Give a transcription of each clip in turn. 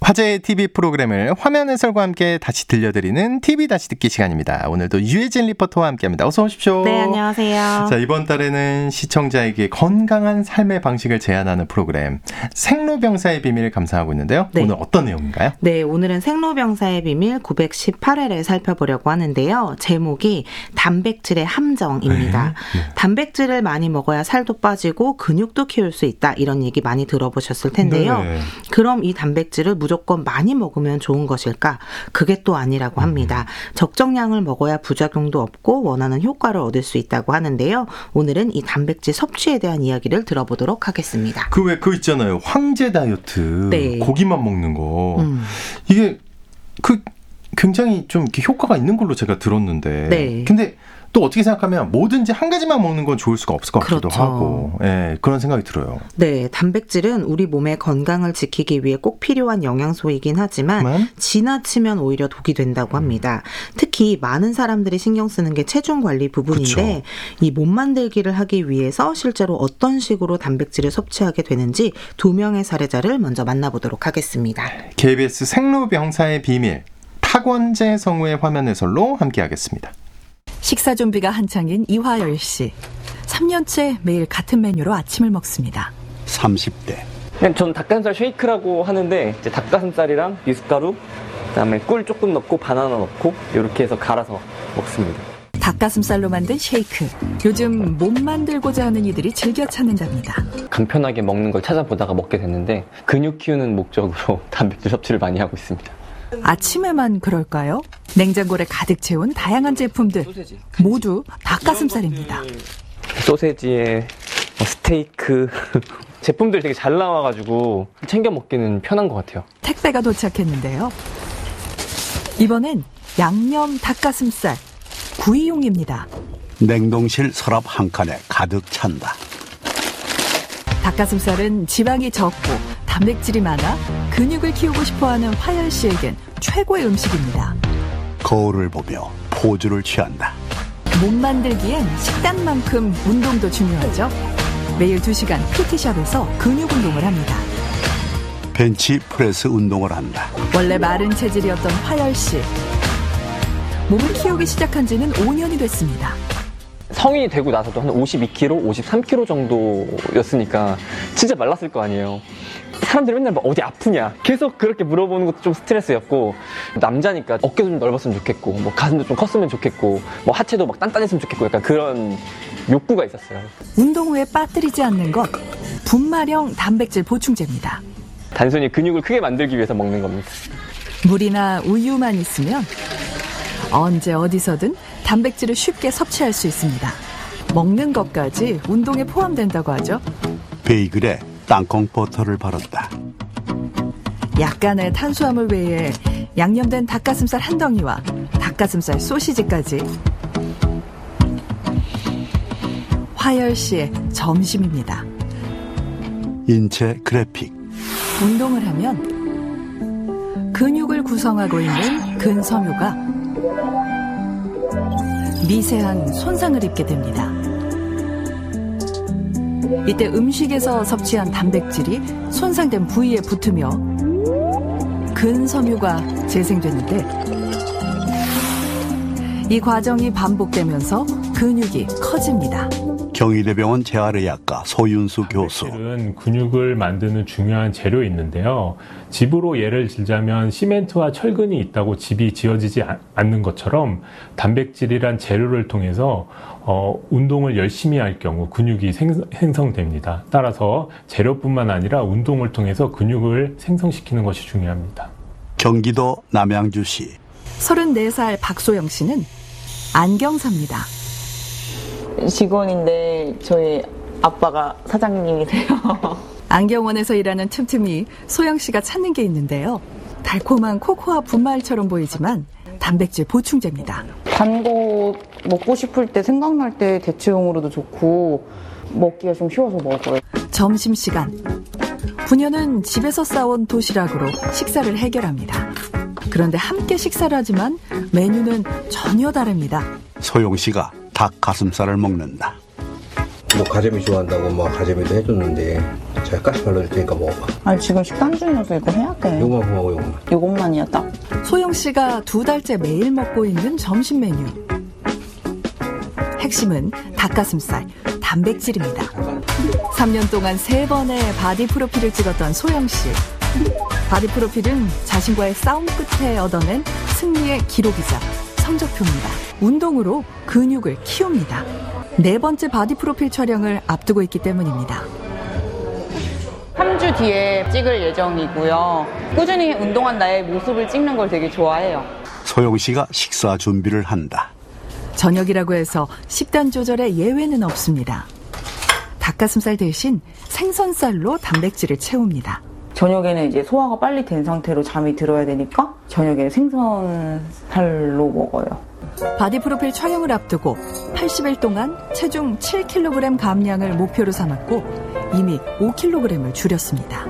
화제의 TV 프로그램을 화면 해설과 함께 다시 들려드리는 TV 다시 듣기 시간입니다. 오늘도 유혜진 리포터와 함께합니다. 어서 오십시오. 네, 안녕하세요. 자, 이번 달에는 시청자에게 건강한 삶의 방식을 제안하는 프로그램 생로병사의 비밀을 감상하고 있는데요. 네. 오늘 어떤 내용인가요? 네, 오늘은 생로병사의 비밀 918회를 살펴보려고 하는데요. 제목이 단백질의 함정입니다. 네. 단백질을 많이 먹어야 살도 빠지고 근육도 키울 수 있다. 이런 얘기 많이 들어보셨을 텐데요. 네. 그럼 이 단백질을 무조건 많이 먹으면 좋은 것일까? 그게 또 아니라고 합니다. 적정량을 먹어야 부작용도 없고 원하는 효과를 얻을 수 있다고 하는데요. 오늘은 이 단백질 섭취에 대한 이야기를 들어보도록 하겠습니다. 그거 있잖아요. 황제 다이어트. 네. 고기만 먹는 거. 이게 굉장히 좀 이렇게 효과가 있는 걸로 제가 들었는데. 네. 근데 또 어떻게 생각하면 뭐든지 한 가지만 먹는 건 좋을 수가 없을 것 같기도 그렇죠. 하고. 예, 그런 생각이 들어요. 네, 단백질은 우리 몸의 건강을 지키기 위해 꼭 필요한 영양소이긴 하지만 지나치면 오히려 독이 된다고 합니다. 특히 많은 사람들이 신경 쓰는 게 체중 관리 부분인데 이 몸 만들기를 하기 위해서 실제로 어떤 식으로 단백질을 섭취하게 되는지 두 명의 사례자를 먼저 만나보도록 하겠습니다. KBS 생로병사의 비밀 탁원재 성우의 화면 해설로 함께하겠습니다. 식사 준비가 한창인 이화열 씨. 3년째 매일 같은 메뉴로 아침을 먹습니다. 30대. 그냥 전 닭가슴살 쉐이크라고 하는데 이제 닭가슴살이랑 미숫가루, 그다음에 꿀 조금 넣고 바나나 넣고 이렇게 해서 갈아서 먹습니다. 닭가슴살로 만든 쉐이크. 요즘 몸 만들고자 하는 이들이 즐겨 찾는답니다. 간편하게 먹는 걸 찾아보다가 먹게 됐는데 근육 키우는 목적으로 단백질 섭취를 많이 하고 있습니다. 아침에만 그럴까요? 냉장고를 가득 채운 다양한 제품들 모두 닭가슴살입니다. 소세지에 스테이크 제품들이 되게 잘 나와가지고 챙겨 먹기는 편한 것 같아요. 택배가 도착했는데요. 이번엔 양념 닭가슴살 구이용입니다. 냉동실 서랍 한 칸에 가득 찬다. 닭가슴살은 지방이 적고 단백질이 많아 근육을 키우고 싶어하는 화열 씨에겐 최고의 음식입니다. 거울을 보며 포즈를 취한다. 몸 만들기엔 식단만큼 운동도 중요하죠. 매일 2시간 PT샵에서 근육 운동을 합니다. 벤치 프레스 운동을 한다. 원래 마른 체질이었던 화열 씨. 몸을 키우기 시작한 지는 5년이 됐습니다. 성인이 되고 나서도 한 52kg, 53kg 정도였으니까 진짜 말랐을 거 아니에요. 사람들이 맨날 막 어디 아프냐 계속 그렇게 물어보는 것도 좀 스트레스였고, 남자니까 어깨도 좀 넓었으면 좋겠고 뭐 가슴도 좀 컸으면 좋겠고 뭐 하체도 막 단단했으면 좋겠고 약간 그런 욕구가 있었어요. 운동 후에 빠뜨리지 않는 것, 분말형 단백질 보충제입니다. 단순히 근육을 크게 만들기 위해서 먹는 겁니다. 물이나 우유만 있으면 언제 어디서든 단백질을 쉽게 섭취할 수 있습니다. 먹는 것까지 운동에 포함된다고 하죠. 베이글에 땅콩 버터를 바른다. 약간의 탄수화물 외에 양념된 닭가슴살 한 덩이와 닭가슴살 소시지까지. 화열 씨의 점심입니다. 인체 그래픽. 운동을 하면 근육을 구성하고 있는 근섬유가 미세한 손상을 입게 됩니다. 이때 음식에서 섭취한 단백질이 손상된 부위에 붙으며 근섬유가 재생되는데, 이 과정이 반복되면서 근육이 커집니다. 경희대병원 재활의학과 소윤수 교수. 단백질은 근육을 만드는 중요한 재료에 있는데요. 집으로 예를 들자면 시멘트와 철근이 있다고 집이 지어지지 않는 것처럼 단백질이란 재료를 통해서 운동을 열심히 할 경우 근육이 생성됩니다. 따라서 재료뿐만 아니라 운동을 통해서 근육을 생성시키는 것이 중요합니다. 경기도 남양주시. 34살 박소영 씨는 안경사입니다. 직원인데 저희 아빠가 사장님이세요. 안경원에서 일하는 틈틈이 소영 씨가 찾는 게 있는데요. 달콤한 코코아 분말처럼 보이지만 단백질 보충제입니다. 단 거 먹고 싶을 때 생각날 때 대체용으로도 좋고 먹기가 좀 쉬워서 먹어요. 점심시간. 부녀는 집에서 싸온 도시락으로 식사를 해결합니다. 그런데 함께 식사를 하지만 메뉴는 전혀 다릅니다. 소영 씨가 닭 가슴살을 먹는다. 뭐 가재미 좋아한다고 막 가재미도 해줬는데 제가 가시 발라줄 테니까 먹어봐. 아니 지금 식단 중이어서 이거 해야 돼. 요거만 먹어, 요거만. 이것만이야 딱. 소영 씨가 2달째 매일 먹고 있는 점심 메뉴. 핵심은 닭가슴살, 단백질입니다. 3년 동안 3번의 바디 프로필을 찍었던 소영 씨. 바디 프로필은 자신과의 싸움 끝에 얻어낸 승리의 기록이자 성적표입니다. 운동으로 근육을 키웁니다. 4번째 바디 프로필 촬영을 앞두고 있기 때문입니다. 3주 뒤에 찍을 예정이고요. 꾸준히 운동한 나의 모습을 찍는 걸 되게 좋아해요. 소영 씨가 식사 준비를 한다. 저녁이라고 해서 식단 조절에 예외는 없습니다. 닭가슴살 대신 생선살로 단백질을 채웁니다. 저녁에는 이제 소화가 빨리 된 상태로 잠이 들어야 되니까 저녁에는 생선살로 먹어요. 바디 프로필 촬영을 앞두고 80일 동안 체중 7kg 감량을 목표로 삼았고 이미 5kg을 줄였습니다.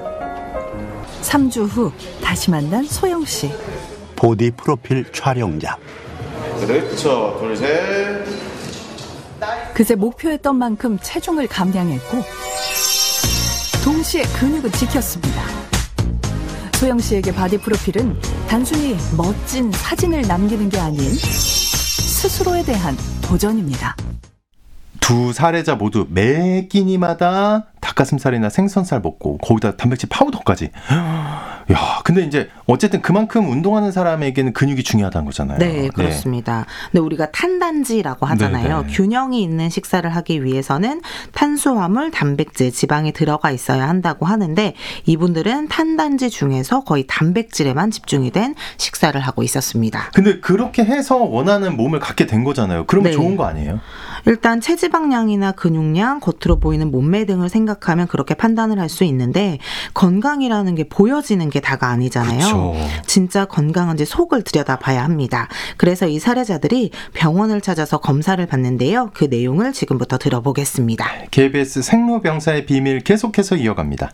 3주 후 다시 만난 소영 씨. 보디 프로필 촬영장. 그렇죠. 둘, 셋. 그새 목표했던 만큼 체중을 감량했고 동시에 근육은 지켰습니다. 소영 씨에게 바디 프로필은 단순히 멋진 사진을 남기는 게 아닌 스스로에 대한 도전입니다. 두 사례자 모두 매 끼니마다 닭가슴살이나 생선살 먹고 거기다 단백질 파우더까지. 야, 근데 이제 어쨌든 그만큼 운동하는 사람에게는 근육이 중요하다는 거잖아요. 네, 그렇습니다. 근데 우리가 탄단지라고 하잖아요. 네네. 균형이 있는 식사를 하기 위해서는 탄수화물, 단백질, 지방이 들어가 있어야 한다고 하는데 이분들은 탄단지 중에서 거의 단백질에만 집중이 된 식사를 하고 있었습니다. 근데 그렇게 해서 원하는 몸을 갖게 된 거잖아요. 그러면 네. 좋은 거 아니에요? 일단 체지방량이나 근육량, 겉으로 보이는 몸매 등을 생각하면 그렇게 판단을 할 수 있는데 건강이라는 게 보여지는 게 다가 아니잖아요. 그쵸. 진짜 건강한지 속을 들여다봐야 합니다. 그래서 이 사례자들이 병원을 찾아서 검사를 받는데요. 그 내용을 지금부터 들어보겠습니다. KBS 생로병사의 비밀 계속해서 이어갑니다.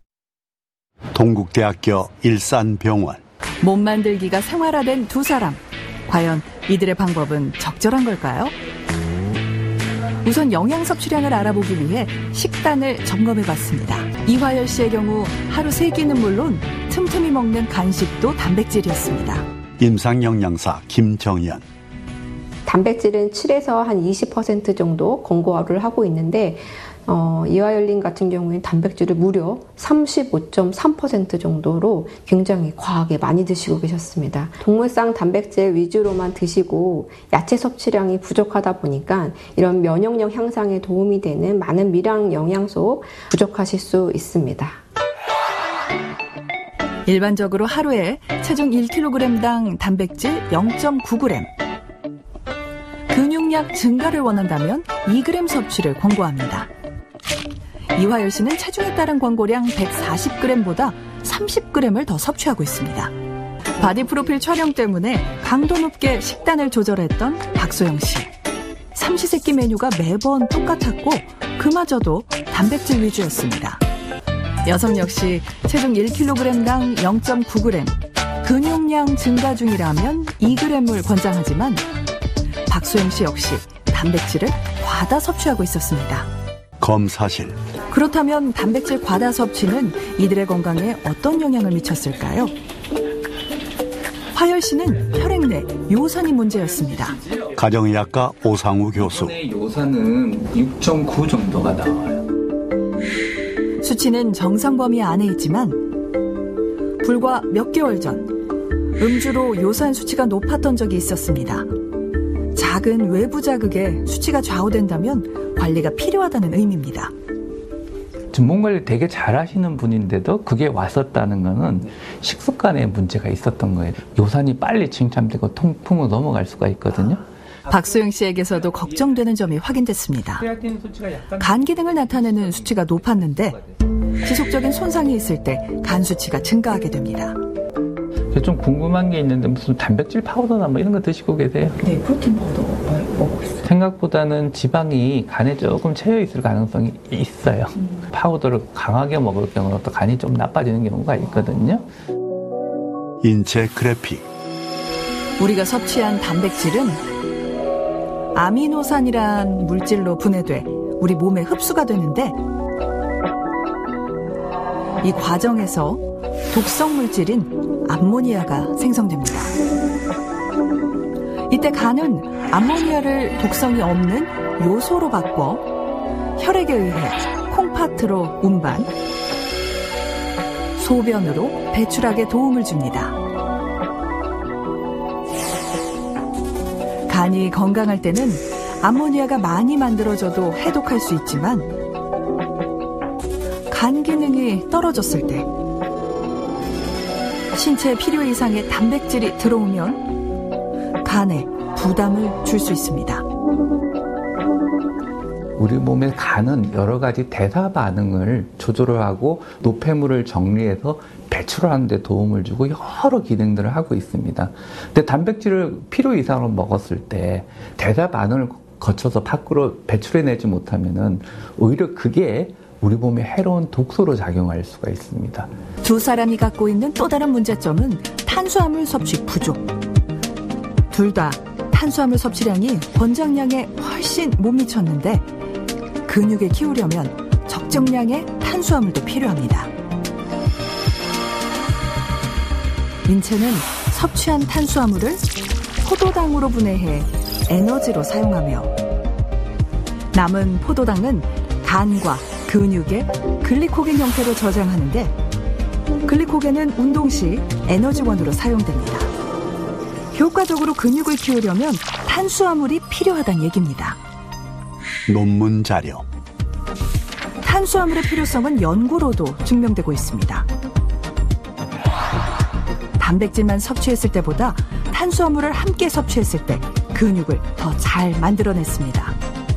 동국대학교 일산병원. 몸 만들기가 생활화된 두 사람. 과연 이들의 방법은 적절한 걸까요? 우선 영양 섭취량을 알아보기 위해 식단을 점검해봤습니다. 이화열 씨의 경우 하루 3끼는 물론 틈틈이 먹는 간식도 단백질이었습니다. 임상영양사 김정연. 단백질은 7에서 한 20% 정도 권고를 하고 있는데 이화열님 같은 경우에는 단백질을 무려 35.3% 정도로 굉장히 과하게 많이 드시고 계셨습니다. 동물성 단백질 위주로만 드시고 야채 섭취량이 부족하다 보니까 이런 면역력 향상에 도움이 되는 많은 미량 영양소 부족하실 수 있습니다. 일반적으로 하루에 체중 1kg당 단백질 0.9g, 근육량 증가를 원한다면 2g 섭취를 권고합니다. 이화열 씨는 체중에 따른 권고량 140g보다 30g을 더 섭취하고 있습니다. 바디 프로필 촬영 때문에 강도 높게 식단을 조절했던 박소영 씨. 삼시세끼 메뉴가 매번 똑같았고 그마저도 단백질 위주였습니다. 여성 역시 체중 1kg당 0.9g, 근육량 증가 중이라면 2g을 권장하지만 박소영 씨 역시 단백질을 과다 섭취하고 있었습니다. 검사실. 그렇다면 단백질 과다 섭취는 이들의 건강에 어떤 영향을 미쳤을까요? 화열 씨는 혈액 내 요산이 문제였습니다. 가정의학과 오상우 교수. 요산은 6.9 정도가 나와요. 수치는 정상 범위 안에 있지만 불과 몇 개월 전 음주로 요산 수치가 높았던 적이 있었습니다. 작은 외부 자극에 수치가 좌우된다면 관리가 필요하다는 의미입니다. 몸 관리 되게 잘 하시는 분인데도 그게 왔었다는 거는 식습관에 문제가 있었던 거예요. 요산이 빨리 칭찬되고 통풍으로 넘어갈 수가 있거든요. 박소영 씨에게서도 걱정되는 점이 확인됐습니다. 간 기능을 나타내는 수치가 높았는데 지속적인 손상이 있을 때 간 수치가 증가하게 됩니다. 좀 궁금한 게 있는데 무슨 단백질 파우더나 뭐 이런 거 드시고 계세요? 네, 프로틴 파우더 먹고 있어요. 생각보다는 지방이 간에 조금 채여 있을 가능성이 있어요. 파우더를 강하게 먹을 경우는 또 간이 좀 나빠지는 경우가 있거든요. 인체 그래픽. 우리가 섭취한 단백질은 아미노산이란 물질로 분해돼 우리 몸에 흡수가 되는데 이 과정에서 독성 물질인 암모니아가 생성됩니다. 이때 간은 암모니아를 독성이 없는 요소로 바꿔 혈액에 의해 콩팥으로 운반, 소변으로 배출하게 도움을 줍니다. 간이 건강할 때는 암모니아가 많이 만들어져도 해독할 수 있지만 간 기능이 떨어졌을 때 신체 필요 이상의 단백질이 들어오면 간에 부담을 줄 수 있습니다. 우리 몸의 간은 여러 가지 대사 반응을 조절을 하고 노폐물을 정리해서 배출하는 데 도움을 주고 여러 기능들을 하고 있습니다. 근데 단백질을 필요 이상으로 먹었을 때 대사 반응을 거쳐서 밖으로 배출해내지 못하면은 오히려 그게 우리 몸에 해로운 독소로 작용할 수가 있습니다. 두 사람이 갖고 있는 또 다른 문제점은 탄수화물 섭취 부족. 둘 다 탄수화물 섭취량이 권장량에 훨씬 못 미쳤는데 근육을 키우려면 적정량의 탄수화물도 필요합니다. 인체는 섭취한 탄수화물을 포도당으로 분해해 에너지로 사용하며 남은 포도당은 간과 근육에 글리코겐 형태로 저장하는데 글리코겐은 운동 시 에너지원으로 사용됩니다. 효과적으로 근육을 키우려면 탄수화물이 필요하다는 얘기입니다. 논문 자료. 탄수화물의 필요성은 연구로도 증명되고 있습니다. 단백질만 섭취했을 때보다 탄수화물을 함께 섭취했을 때 근육을 더 잘 만들어냈습니다.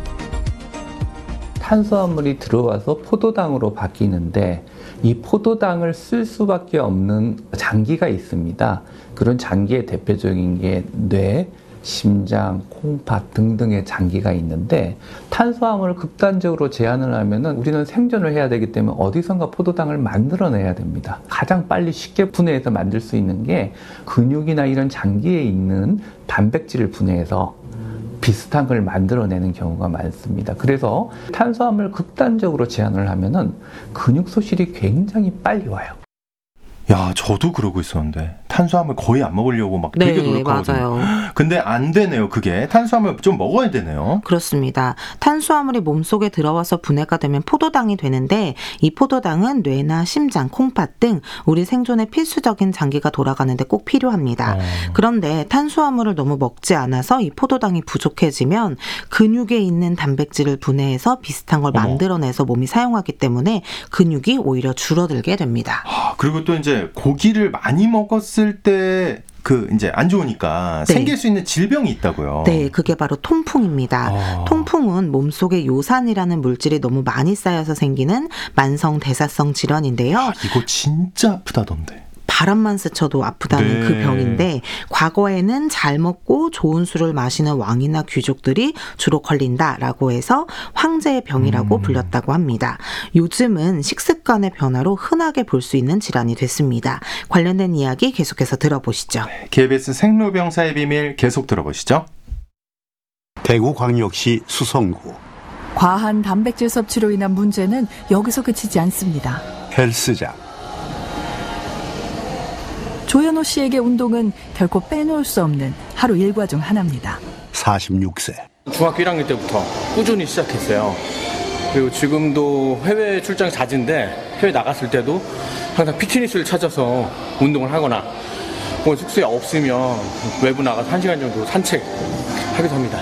탄수화물이 들어와서 포도당으로 바뀌는데 이 포도당을 쓸 수밖에 없는 장기가 있습니다. 그런 장기의 대표적인 게 뇌, 심장, 콩팥 등등의 장기가 있는데 탄수화물을 극단적으로 제한을 하면은 우리는 생존을 해야 되기 때문에 어디선가 포도당을 만들어내야 됩니다. 가장 빨리 쉽게 분해해서 만들 수 있는 게 근육이나 이런 장기에 있는 단백질을 분해해서 비슷한 걸 만들어내는 경우가 많습니다. 그래서 탄수화물을 극단적으로 제한을 하면은 근육 소실이 굉장히 빨리 와요. 야, 저도 그러고 있었는데 탄수화물 거의 안 먹으려고 막 되게 노력하거든요. 맞아요. 근데 안 되네요. 그게 탄수화물 좀 먹어야 되네요. 그렇습니다. 탄수화물이 몸속에 들어와서 분해가 되면 포도당이 되는데 이 포도당은 뇌나 심장, 콩팥 등 우리 생존에 필수적인 장기가 돌아가는데 꼭 필요합니다. 그런데 탄수화물을 너무 먹지 않아서 이 포도당이 부족해지면 근육에 있는 단백질을 분해해서 비슷한 걸 만들어내서 몸이 사용하기 때문에 근육이 오히려 줄어들게 됩니다. 그리고 또 이제 고기를 많이 먹었을 때 이제 안 좋으니까 네. 생길 수 있는 질병이 있다고요. 네, 그게 바로 통풍입니다. 통풍은 몸속에 요산이라는 물질이 너무 많이 쌓여서 생기는 만성 대사성 질환인데요. 이거 진짜 아프다던데. 바람만 스쳐도 아프다는 그 병인데 과거에는 잘 먹고 좋은 술을 마시는 왕이나 귀족들이 주로 걸린다라고 해서 황제의 병이라고 불렸다고 합니다. 요즘은 식습관의 변화로 흔하게 볼 수 있는 질환이 됐습니다. 관련된 이야기 계속해서 들어보시죠. KBS 생로병사의 비밀 계속 들어보시죠. 대구광역시 수성구. 과한 단백질 섭취로 인한 문제는 여기서 그치지 않습니다. 헬스장. 조현호 씨에게 운동은 결코 빼놓을 수 없는 하루 일과 중 하나입니다. 46세. 중학교 1학년 때부터 꾸준히 시작했어요. 그리고 지금도 해외 출장이 잦은데 해외 나갔을 때도 항상 피트니스를 찾아서 운동을 하거나 숙소에 없으면 외부 나가서 1시간 정도 산책하기도 합니다.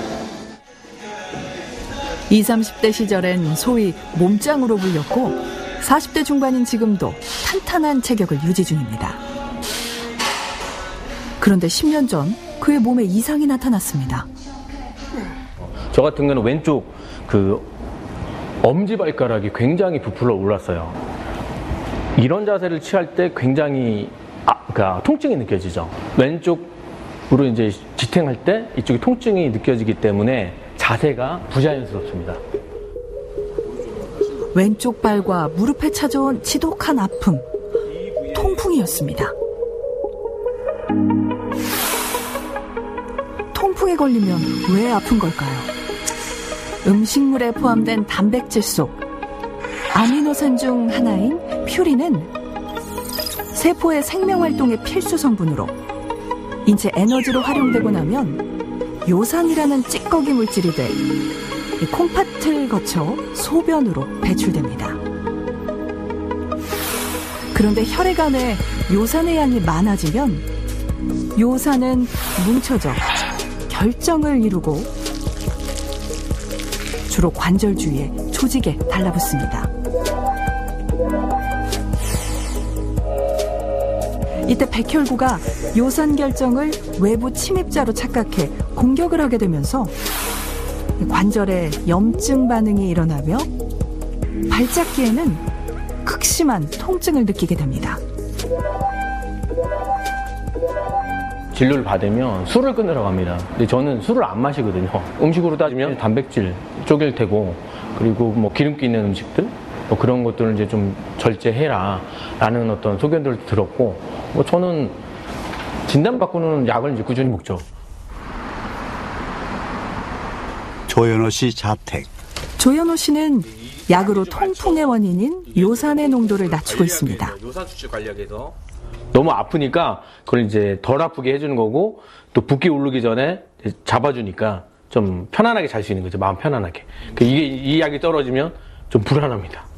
20, 30대 시절엔 소위 몸짱으로 불렸고 40대 중반인 지금도 탄탄한 체격을 유지 중입니다. 그런데 10년 전 그의 몸에 이상이 나타났습니다. 저 같은 경우는 왼쪽 엄지발가락이 굉장히 부풀어 올랐어요. 이런 자세를 취할 때 굉장히 그러니까 통증이 느껴지죠. 왼쪽으로 이제 지탱할 때 이쪽이 통증이 느껴지기 때문에 자세가 부자연스럽습니다. 왼쪽 발과 무릎에 찾아온 지독한 아픔, 통풍이었습니다. 통풍에 걸리면 왜 아픈 걸까요? 음식물에 포함된 단백질 속 아미노산 중 하나인 퓨린은 세포의 생명활동의 필수 성분으로 인체 에너지로 활용되고 나면 요산이라는 찌꺼기 물질이 돼 이 콩팥을 거쳐 소변으로 배출됩니다. 그런데 혈액 안에 요산의 양이 많아지면 요산은 뭉쳐져 결정을 이루고 주로 관절 주위에 조직에 달라붙습니다. 이때 백혈구가 요산 결정을 외부 침입자로 착각해 공격을 하게 되면서 관절에 염증 반응이 일어나며 발작기에는 극심한 통증을 느끼게 됩니다. 진료를 받으면 술을 끊으라고 합니다. 근데 저는 술을 안 마시거든요. 음식으로 따지면 단백질 쪼갤 테고, 그리고 뭐 기름기 있는 음식들, 뭐 그런 것들을 이제 좀 절제해라 라는 어떤 소견들을 들었고, 뭐 저는 진단받고는 약을 이제 꾸준히 먹죠. 조현호 씨 자택. 조현호 씨는 약으로 통풍의 원인인 요산의 농도를 낮추고 있습니다. 요산 수치 관리하기 위해서 너무 아프니까 그걸 이제 덜 아프게 해주는 거고, 또 붓기 오르기 전에 잡아주니까 좀 편안하게 잘 수 있는 거죠. 마음 편안하게. 이 약이 떨어지면 좀 불안합니다.